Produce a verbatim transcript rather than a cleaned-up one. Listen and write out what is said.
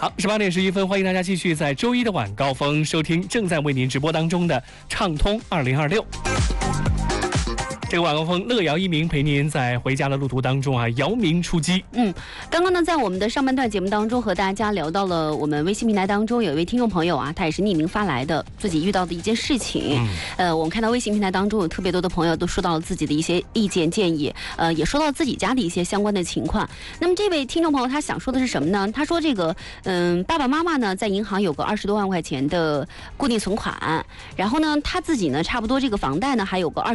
好，十八点十一分，欢迎大家继续在周一的晚高峰收听正在为您直播当中的畅通二零二六。这个晚高峰，乐瑶一鸣陪您在回家的路途当中啊，遥鸣出击。 嗯，刚刚呢，在我们的上半段节目当中，和大家聊到了我们微信平台当中有一位听众朋友啊，他也是匿名发来的自己遇到的一件事情。嗯、呃，我们看到微信平台当中有特别多的朋友都说到了自己的一些意见建议，呃，也说到自己家的一些相关的情况。那么这位听众朋友他想说的是什么呢？他说这个，嗯，爸爸妈妈呢在银行有个二十多万块钱的固定存款，然后呢他自己呢差不多这个房贷呢还有个二。